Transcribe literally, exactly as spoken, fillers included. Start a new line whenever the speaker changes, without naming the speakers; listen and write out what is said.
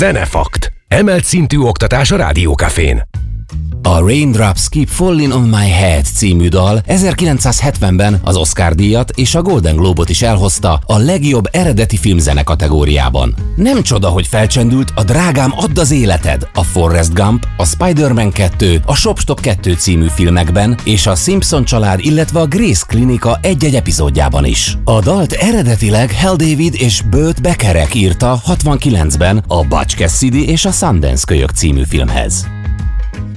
Zenefakt. Emelt szintű oktatás a Rádió Cafén.
A Raindrops Keep Falling on My Head című dal ezerkilencszázhetvenben az Oscar-díjat és a Golden Globe-ot is elhozta a legjobb eredeti filmzene kategóriában. Nem csoda, hogy felcsendült a Drágám, add az életed, a Forrest Gump, a Spider-Man kettő, a Shop-Stop kettő című filmekben és a Simpson család, illetve a Grace Klinika egy-egy epizódjában is. A dalt eredetileg Hal David és Burt Bacharach írta hatvankilencben a Butch Cassidy és a Sundance kölyök című filmhez.